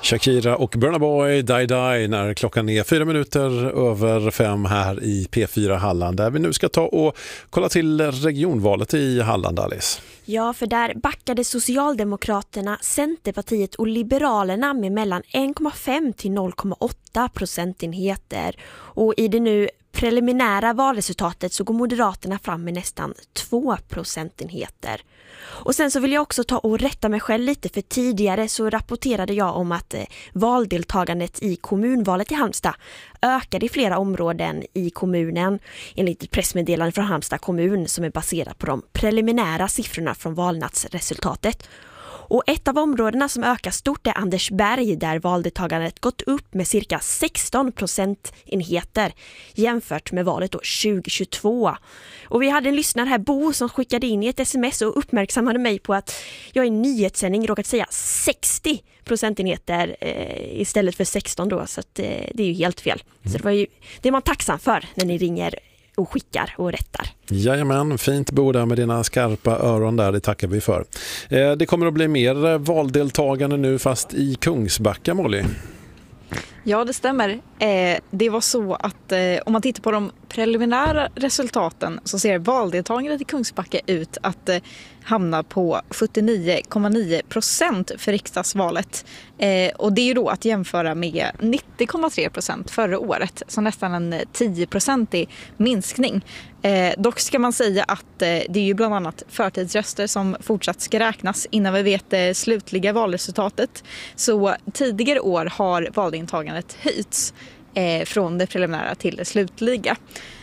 Shakira och Burna Boy, Die Die, när klockan är 5:04 här i P4 Halland, där vi nu ska ta och kolla till regionvalet i Halland, Alice. Ja, för där backade Socialdemokraterna, Centerpartiet och Liberalerna med mellan 1,5 till 0,8 procentenheter. Och i det nu preliminära valresultatet så går Moderaterna fram med nästan 2 procentenheter. Och sen så vill jag också ta och rätta mig själv lite, för tidigare så rapporterade jag om att valdeltagandet i kommunvalet i Halmstad ökade i flera områden i kommunen, enligt ett pressmeddelande från Halmstad kommun som är baserat på de preliminära siffrorna från valnatsresultatet. Och ett av områdena som ökar stort är Andersberg, där valdeltagandet gått upp med cirka 16 procentenheter jämfört med valet då 2022. Och vi hade en lyssnare här, Bo, som skickade in i ett sms och uppmärksammade mig på att jag i nyhetssändning råkat säga 60 procentenheter istället för 16 då, så att, det är ju helt fel. Så det är man tacksam för när ni ringer och skickar och rättar. Jajamän, fint Bo där med dina skarpa öron där, det tackar vi för. Det kommer att bli mer valdeltagande nu, fast i Kungsbacka, Molly. Ja, det stämmer. Det var så att om man tittar på de preliminära resultaten så ser valdeltagandet i Kungsbacka ut att hamna på 79,9% för riksdagsvalet. Och det är ju då att jämföra med 90,3% förra året, så nästan en 10% minskning. Dock ska man säga att det är ju bland annat förtidsröster som fortsatt ska räknas innan vi vet det slutliga valresultatet. Så tidigare år har valdeltagandet höjts från det preliminära till det slutliga.